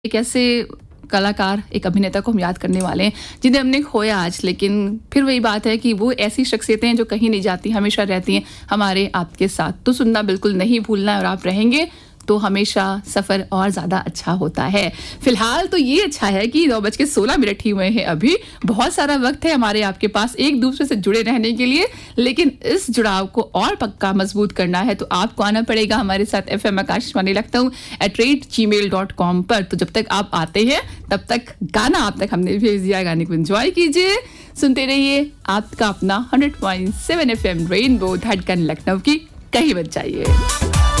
एक ऐसे कलाकार, एक अभिनेता को हम याद करने वाले हैं जिन्हें हमने खोया आज, लेकिन फिर वही बात है कि वो ऐसी शख्सियतें हैं जो कहीं नहीं जाती, हमेशा रहती हैं हमारे आपके साथ। तो सुनना बिल्कुल नहीं भूलना, और आप रहेंगे तो हमेशा सफ़र और ज़्यादा अच्छा होता है। फिलहाल तो ये अच्छा है कि 9:16 ही हुए हैं, अभी बहुत सारा वक्त है हमारे आपके पास एक दूसरे से जुड़े रहने के लिए, लेकिन इस जुड़ाव को और पक्का मजबूत करना है तो आपको आना पड़ेगा हमारे साथ FM आकाशवाणी लखनऊ @gmail.com पर। तो जब तक आप आते हैं तब तक गाना आप तक हमने भेज दिया, गाने को एंजॉय कीजिए, सुनते रहिए आपका अपना 100.7 FM रेनबो, धड़कन लखनऊ की, कहीं मत जाइए।